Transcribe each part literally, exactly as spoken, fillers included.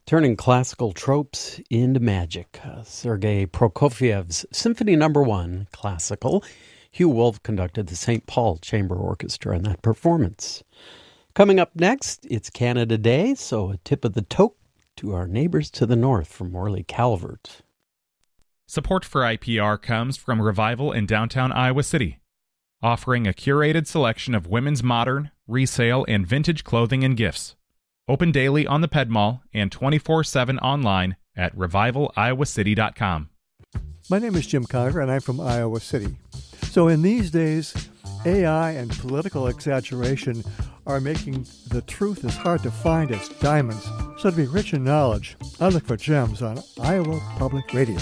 Turning classical tropes into magic. Uh, Sergei Prokofiev's Symphony Number One, classical. Hugh Wolf conducted the Saint Paul Chamber Orchestra in that performance. Coming up next, it's Canada Day, so a tip of the toque to our neighbors to the north from Morley Calvert. Support for I P R comes from Revival in downtown Iowa City, offering a curated selection of women's modern, resale, and vintage clothing and gifts. Open daily on the Ped Mall and twenty-four seven online at revival iowa city dot com. My name is Jim Conger, and I'm from Iowa City. So in these days, A I and political exaggeration are making the truth as hard to find as diamonds. So to be rich in knowledge, I look for gems on Iowa Public Radio.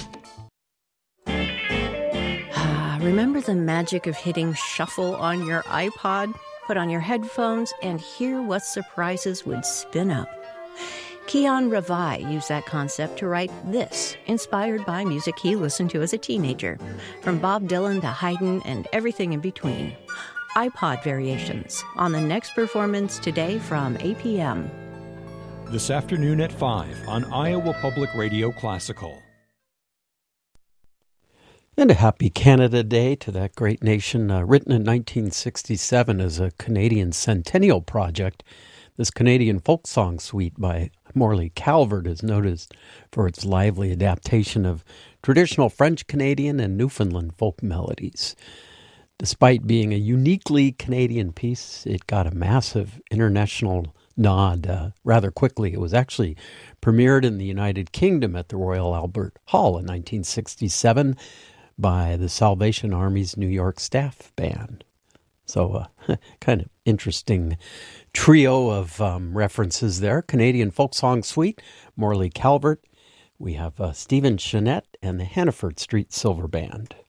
Ah, remember the magic of hitting shuffle on your iPod? Put on your headphones and hear what surprises would spin up. Keon Ravai used that concept to write this, inspired by music he listened to as a teenager, from Bob Dylan to Haydn and everything in between. iPod Variations, on the next performance today from eight p.m. This afternoon at five on Iowa Public Radio Classical. And a happy Canada Day to that great nation. Uh, written in nineteen sixty-seven as a Canadian Centennial project, this Canadian folk song suite by Morley Calvert is noticed for its lively adaptation of traditional French Canadian and Newfoundland folk melodies. Despite being a uniquely Canadian piece, it got a massive international nod uh, rather quickly. It was actually premiered in the United Kingdom at the Royal Albert Hall in nineteen sixty-seven by the Salvation Army's New York Staff Band. So uh, kind of interesting trio of um, references there. Canadian Folk Song Suite, Morley Calvert. We have uh, Stephen Chenette and the Hannaford Street Silver Band.